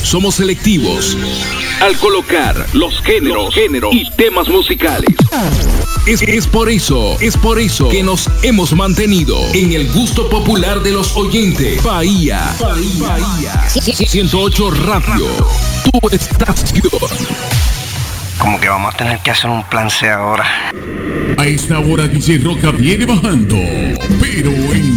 somos selectivos al colocar los géneros y temas musicales. Es por eso que nos hemos mantenido en el gusto popular de los oyentes. Bahía 108 Radio, tu estación. Como que vamos a tener que hacer un plan C ahora. A esta hora DJ Roca viene bajando, pero en